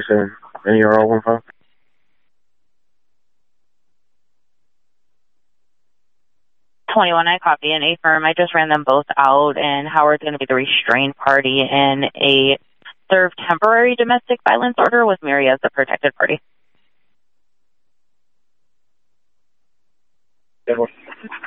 and NER-015. I copy an affirm. I just ran them both out, and Howard's going to be the restrained party in a served temporary domestic violence order with Mary as the protected party.